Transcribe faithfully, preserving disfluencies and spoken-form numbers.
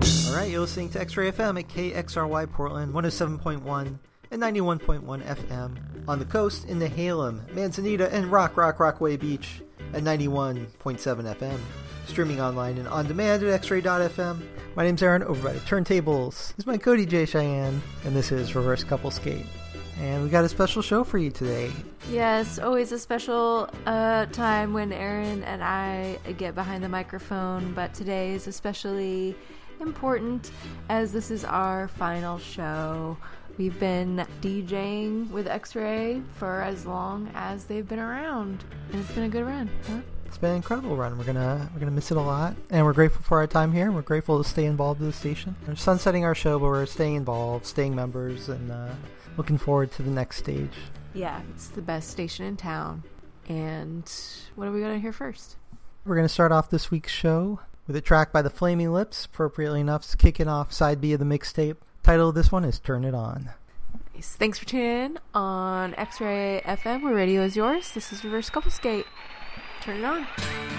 Alright, you're listening to X-Ray F M at K X R Y Portland, one oh seven point one and ninety-one point one F M. On the coast, in the Halem, Manzanita, and Rock Rock Rockaway Beach at ninety-one point seven F M. Streaming online and on demand at x ray dot f m. My name's Aaron, over by the turntables. This is my Cody J. Cheyenne, and this is Reverse Couple Skate. And we got a special show for you today. Yes, always a special uh, time when Aaron and I get behind the microphone, but today is especially important as this is our final show. We've been DJing with X-Ray for as long as they've been around, and it's been a good run, huh? It's been an incredible run. We're gonna we're gonna miss it a lot, and we're grateful for our time here. We're grateful to stay involved with the station. We're sunsetting our show, but we're staying involved, staying members, and uh, looking forward to the next stage. Yeah, it's the best station in town. And what are we gonna hear first? We're gonna start off this week's show with a track by the Flaming Lips, appropriately enough, it's kicking off side B of the mixtape. Title of this one is Turn It On. Nice. Thanks for tuning in on X-Ray F M, where radio is yours. This is Reverse Couple Skate. Turn it on.